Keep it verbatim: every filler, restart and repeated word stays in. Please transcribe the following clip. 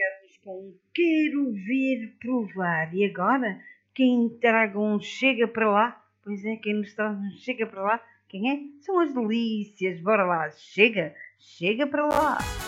ficamos com um quero ver provar. E agora, quem traga um chega para lá, pois é, quem nos traz um chega para lá, quem é? São as delícias, bora lá, chega, chega para lá.